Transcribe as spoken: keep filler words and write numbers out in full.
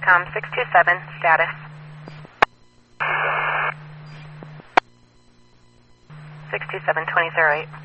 com six two seven, status. six two seven, twenty oh eight.